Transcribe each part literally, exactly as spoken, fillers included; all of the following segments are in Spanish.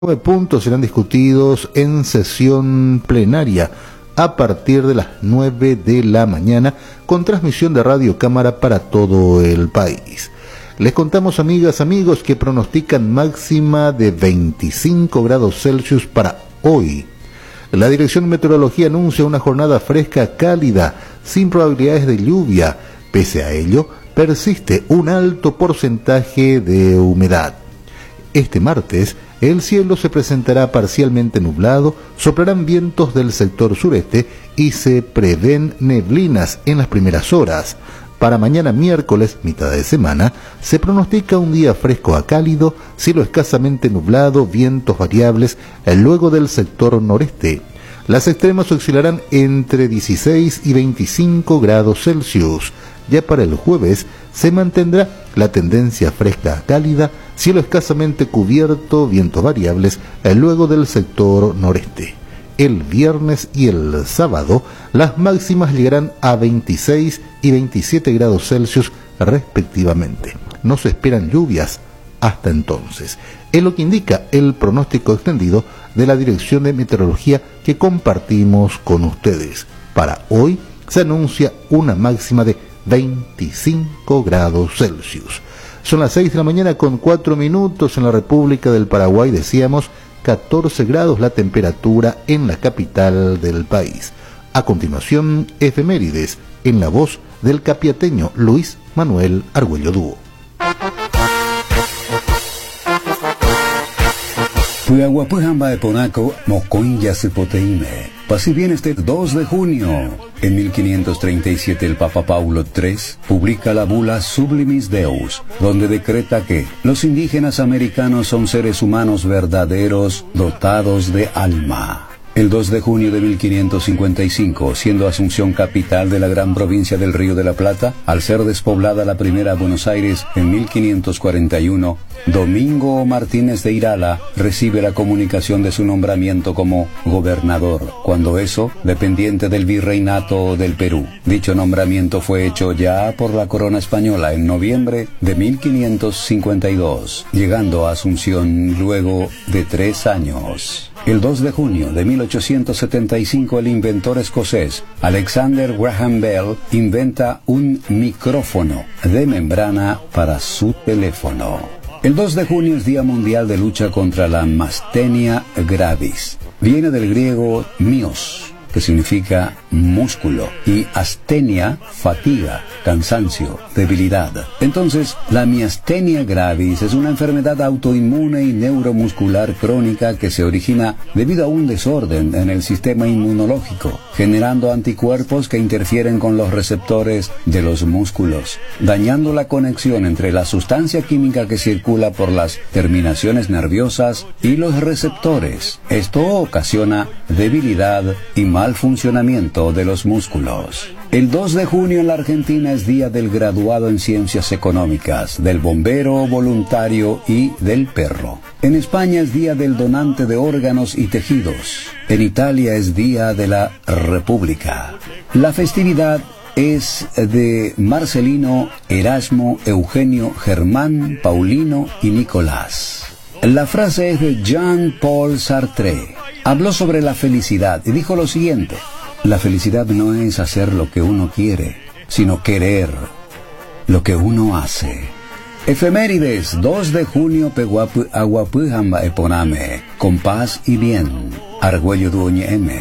Nueve puntos serán discutidos en sesión plenaria a partir de las nueve de la mañana con transmisión de Radio Cámara para todo el país. Les contamos, amigas, amigos, que pronostican máxima de veinticinco grados Celsius para hoy. La Dirección de Meteorología anuncia una jornada fresca, cálida, sin probabilidades de lluvia. Pese a ello, persiste un alto porcentaje de humedad. Este martes, el cielo se presentará parcialmente nublado, soplarán vientos del sector sureste y se prevén neblinas en las primeras horas. Para mañana miércoles, mitad de semana, se pronostica un día fresco a cálido, cielo escasamente nublado, vientos variables, luego del sector noreste. Las extremas oscilarán entre dieciséis y veinticinco grados Celsius. Ya para el jueves se mantendrá la tendencia fresca a cálida, cielo escasamente cubierto, vientos variables, luego del sector noreste. El viernes y el sábado las máximas llegarán a veintiséis y veintisiete grados Celsius respectivamente. No se esperan lluvias hasta entonces. Es lo que indica el pronóstico extendido de la Dirección de Meteorología que compartimos con ustedes. Para hoy se anuncia una máxima de veinticinco grados Celsius. Son las seis de la mañana con cuatro minutos en la República del Paraguay. Decíamos catorce grados la temperatura en la capital del país. A continuación, efemérides en la voz del capiateño Luis Manuel Argüello Dúo. Puyahuapujamba eponaco moconya sipoteime. Pasi bien este dos de junio. En mil quinientos treinta y siete el Papa Paulo tercero publica la bula Sublimis Deus, donde decreta que los indígenas americanos son seres humanos verdaderos dotados de alma. El dos de junio de mil quinientos cincuenta y cinco, siendo Asunción capital de la gran provincia del Río de la Plata, al ser despoblada la primera Buenos Aires en mil quinientos cuarenta y uno, Domingo Martínez de Irala recibe la comunicación de su nombramiento como gobernador, cuando eso, dependiente del virreinato del Perú. Dicho nombramiento fue hecho ya por la corona española en noviembre de mil quinientos cincuenta y dos, llegando a Asunción luego de tres años. El dos de junio de mil ochocientos setenta y cinco, el inventor escocés Alexander Graham Bell inventa un micrófono de membrana para su teléfono. El dos de junio es Día Mundial de Lucha contra la Mastenia Gravis. Viene del griego mios, que significa músculo, y astenia, fatiga, cansancio, debilidad. Entonces, la miastenia gravis es una enfermedad autoinmune y neuromuscular crónica que se origina debido a un desorden en el sistema inmunológico, generando anticuerpos que interfieren con los receptores de los músculos, dañando la conexión entre la sustancia química que circula por las terminaciones nerviosas y los receptores. Esto ocasiona debilidad y mal funcionamiento de los músculos. El dos de junio en la Argentina es Día del Graduado en Ciencias Económicas, del Bombero Voluntario y del Perro. En España es Día del Donante de Órganos y Tejidos. En Italia es Día de la República. La festividad es de Marcelino, Erasmo, Eugenio, Germán, Paulino y Nicolás. La frase es de Jean-Paul Sartre. Habló sobre la felicidad y dijo lo siguiente: la felicidad no es hacer lo que uno quiere, sino querer lo que uno hace. Efemérides, dos de junio, Peguapu Aguapujamba Eponame, con paz y bien. Argüello Duoñe M.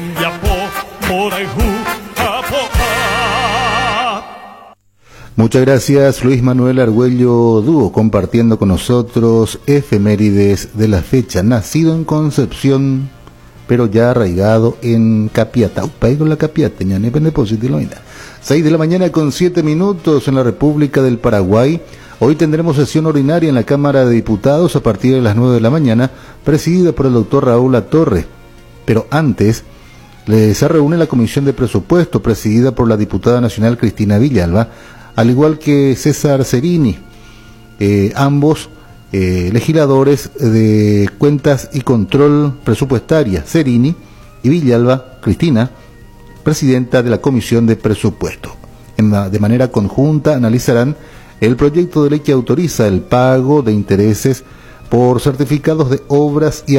Muchas gracias, Luis Manuel Argüello Dúo, compartiendo con nosotros efemérides de la fecha. Nacido en Concepción, pero ya arraigado en Capiatá. Upaigo la Capiata, ya no positivo. seis de la mañana con siete minutos en la República del Paraguay. Hoy tendremos sesión ordinaria en la Cámara de Diputados a partir de las nueve de la mañana, presidida por el doctor Raúl Latorre. Pero antes, se reúne la Comisión de Presupuesto, presidida por la diputada nacional Cristina Villalba, al igual que César Cerini, eh, ambos eh, legisladores de Cuentas y Control Presupuestaria, Cerini, y Villalba, Cristina, presidenta de la Comisión de Presupuesto. En la, de manera conjunta analizarán el proyecto de ley que autoriza el pago de intereses por certificados de obras y